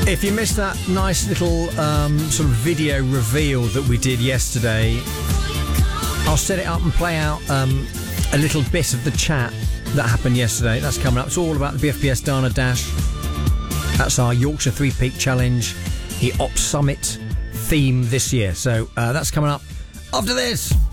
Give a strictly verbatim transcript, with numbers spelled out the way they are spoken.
If you missed that nice little um, sort of video reveal that we did yesterday, I'll set it up and play out um, a little bit of the chat that happened yesterday. That's coming up. It's all about the B F P S Dana Dash. That's our Yorkshire Three Peak Challenge, the Ops Summit theme this year. So uh, that's coming up after this.